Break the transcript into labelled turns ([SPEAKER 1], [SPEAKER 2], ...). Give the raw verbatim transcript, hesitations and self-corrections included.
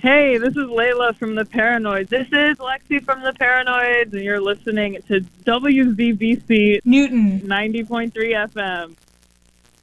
[SPEAKER 1] Hey, this is Layla from The Paranoids. This is Lexi from The Paranoids, and you're listening to W Z B C
[SPEAKER 2] Newton
[SPEAKER 1] ninety point three F M.